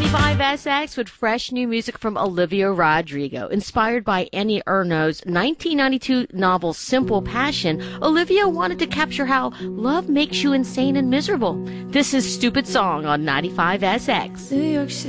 95SX with fresh new music from Olivia Rodrigo. Inspired by Annie Ernaux's 1992 novel Simple Passion, Olivia wanted to capture how love makes you insane and miserable. This is Stupid Song on 95SX. New York City.